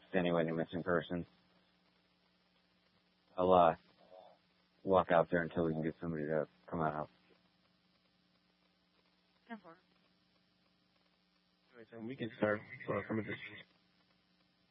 extenuating missing person. I'll walk out there until we can get somebody to come out. We can start from a distance.